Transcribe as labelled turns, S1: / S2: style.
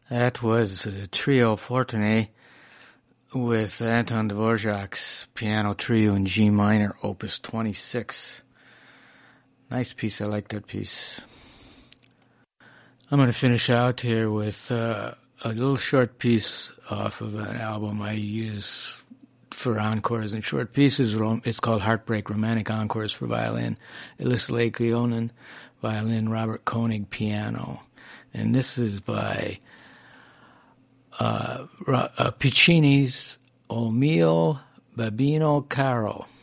S1: That was a trio forte with Anton Dvorak's piano trio in G minor, opus 26. Nice piece. I like that piece. I'm going to finish out here with a little short piece off of an album I use for encores and short pieces. It's called Heartbreak Romantic Encores for Violin. Elissa Leikionen, violin, Robert Koenig, piano. And this is by Puccini's O mio babbino caro.